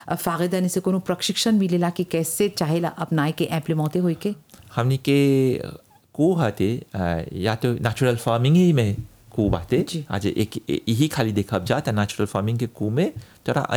फागेदानी से कोनो प्रशिक्षण मिलेला कि कैसे चाहेला अपनाए के इम्प्लीमेंटे होई के? हमनी के को हते या तो नेचुरल फार्मिंग ही में को बाते जी। आज एक यही खाली देखब जाता नेचुरल फार्मिंग के को में तोरा